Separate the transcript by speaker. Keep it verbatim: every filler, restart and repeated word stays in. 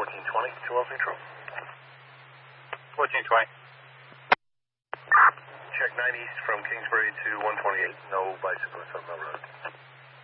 Speaker 1: fourteen twenty, two L's neutral.
Speaker 2: fourteen twenty.
Speaker 1: Check nine east from Kingsbury to one twenty-eight. No bicyclists on the road.